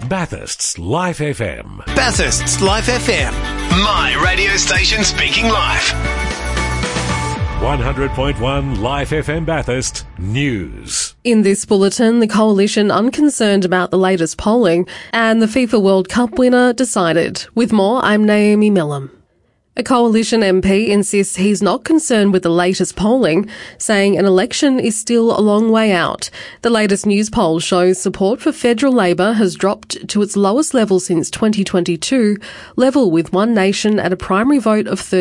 Bathurst's Life FM. Bathurst's Life FM. My radio station speaking life. 100.1 Life FM Bathurst News. In this bulletin, the coalition unconcerned about the latest polling and the FIFA World Cup winner decided. With more, I'm Naomi Millam. A coalition MP insists he's not concerned with the latest polling, saying an election is still a long way out. The latest news poll shows support for federal Labor has dropped to its lowest level since 2022, level with One Nation at a primary vote of 30%.